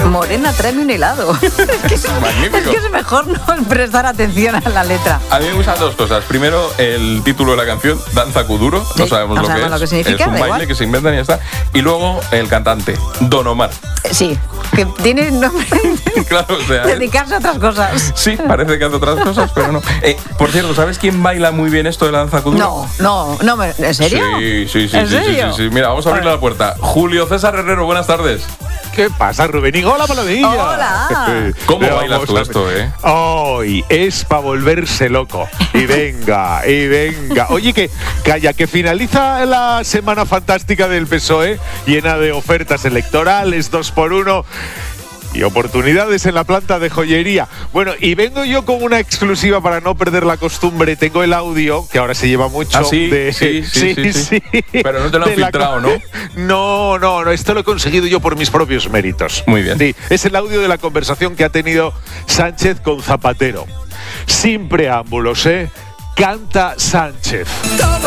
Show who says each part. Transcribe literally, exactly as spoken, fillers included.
Speaker 1: Morena, tráeme un helado. Es que es,
Speaker 2: Magnífico.
Speaker 1: es que es mejor no prestar atención a la letra.
Speaker 2: A mí me gustan dos cosas. Primero, el título de la canción, Danza Kuduro. No
Speaker 1: Sí,
Speaker 2: sabemos,
Speaker 1: no
Speaker 2: lo,
Speaker 1: sabemos
Speaker 2: que
Speaker 1: lo que
Speaker 2: es.
Speaker 1: significa,
Speaker 2: Es un
Speaker 1: da
Speaker 2: baile
Speaker 1: igual.
Speaker 2: que se inventan y ya está. Y luego, el cantante, Don Omar.
Speaker 1: Sí, que tiene nombre
Speaker 2: Claro, o sea...
Speaker 1: de dedicarse a otras cosas.
Speaker 2: Sí, parece que hace otras cosas, pero no. Eh, por cierto, ¿sabes quién baila muy bien esto de la danza kuduro?
Speaker 1: No, no, no, me- ¿en serio?
Speaker 2: Sí, sí, sí,
Speaker 1: ¿En
Speaker 2: sí, sí,
Speaker 1: serio?
Speaker 2: sí, sí. Mira, vamos a abrirle la puerta. Julio César Herrero, buenas tardes.
Speaker 3: ¿Qué pasa, Rubenín? Hola, Palomilla.
Speaker 1: Hola.
Speaker 2: ¿Cómo
Speaker 3: Pero
Speaker 2: bailas
Speaker 3: vamos
Speaker 2: tú
Speaker 3: a
Speaker 2: esto,
Speaker 3: ver.
Speaker 2: eh?
Speaker 3: Hoy es para volverse loco. Y venga, y venga. Oye, que calla, que finaliza la semana fantástica del P S O E, llena de ofertas electorales, dos por uno. Y oportunidades en la planta de joyería. Bueno, y vengo yo con una exclusiva para no perder la costumbre. Tengo el audio, que ahora se lleva mucho.
Speaker 2: Ah, sí,
Speaker 3: de,
Speaker 2: sí, sí, sí, sí. Pero no te lo han
Speaker 3: de la
Speaker 2: filtrado,
Speaker 3: co-
Speaker 2: ¿no?
Speaker 3: No, no, no, esto lo he conseguido yo por mis propios méritos.
Speaker 2: Muy bien.
Speaker 3: Sí, es el audio de la conversación que ha tenido Sánchez con Zapatero. Sin preámbulos, ¿eh? Canta Sánchez.